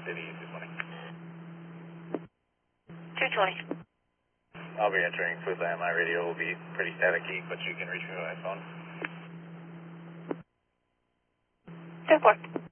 City 220. 220. I'll be entering Foodland. My radio will be pretty staticky, but you can reach me by phone. 10-4.